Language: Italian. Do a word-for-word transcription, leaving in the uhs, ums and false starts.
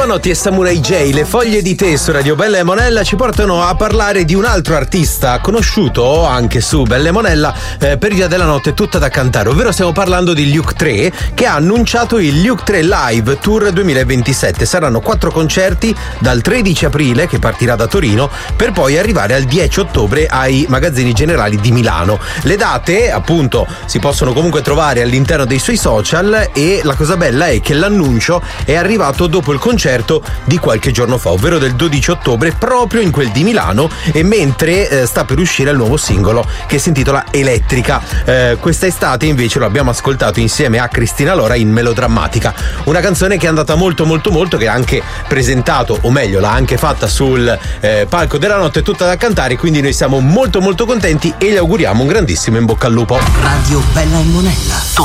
Giovanotti e Samurai J, le foglie di tè su Radio Bella e Monella ci portano a parlare di un altro artista conosciuto anche su Bella e Monella eh, per via della notte tutta da cantare, ovvero stiamo parlando di Luke tre, che ha annunciato il Luke tre Live Tour duemilaventisette. Saranno quattro concerti dal tredici aprile, che partirà da Torino, per poi arrivare al dieci ottobre ai Magazzini Generali di Milano. Le date appunto si possono comunque trovare all'interno dei suoi social, e la cosa bella è che l'annuncio è arrivato dopo il concerto di qualche giorno fa, ovvero del dodici ottobre, proprio in quel di Milano, e mentre eh, sta per uscire il nuovo singolo che si intitola Elettrica. Eh, questa estate invece lo abbiamo ascoltato insieme a Cristina Lora in Melodrammatica, una canzone che è andata molto molto molto, che ha anche presentato, o meglio l'ha anche fatta sul eh, palco della notte tutta da cantare, quindi noi siamo molto molto contenti e gli auguriamo un grandissimo in bocca al lupo. Radio Bella e Monella.